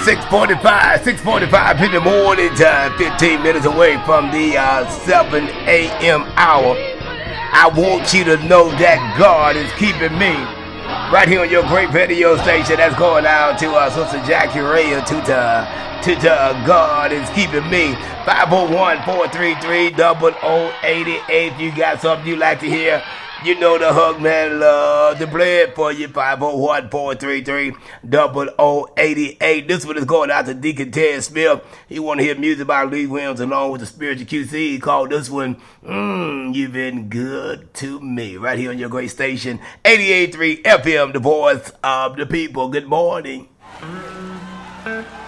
6:45 in the morning time, 15 minutes away from the 7 a.m. hour. I want you to know that God is keeping me right here on your great radio station. That's going out to Sister Jackie Ray to God is keeping me. 501-433-0088. You got something you like to hear? You know the hug man love to play it for you. 501-433-0088. This one is going out to Deacon Ted Smith. He want to hear music by Lee Williams along with the Spiritual QC. He called this one, You've Been Good to Me. Right here on your great station, 88.3 FM, the voice of the people. Good morning.